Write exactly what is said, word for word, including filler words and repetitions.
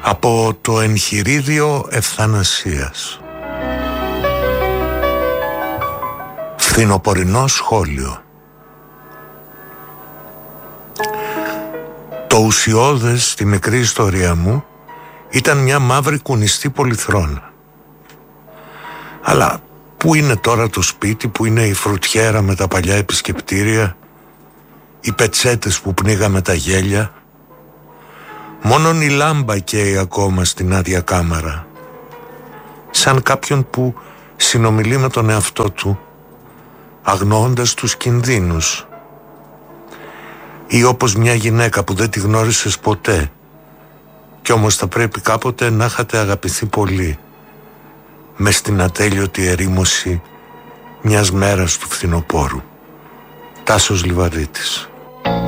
Από το εγχειρίδιο ευθανασίας. Φθινοπορεινό σχόλιο. Το ουσιώδες στη μικρή ιστορία μου ήταν μια μαύρη κουνιστή πολυθρόνα. Αλλά πού είναι τώρα το σπίτι, πού είναι η φρουτιέρα με τα παλιά επισκεπτήρια, οι πετσέτες που πνίγαμε τα γέλια? Μόνον η λάμπα καίει ακόμα στην άδεια κάμαρα, σαν κάποιον που συνομιλεί με τον εαυτό του, αγνοώντας τους κινδύνους. Ή όπως μια γυναίκα που δεν τη γνώρισες ποτέ, κι όμως θα πρέπει κάποτε να είχατε αγαπηθεί πολύ, μες στην ατέλειωτη ερήμωση μιας μέρας του φθινοπόρου. Τάσος Λιβαδίτης.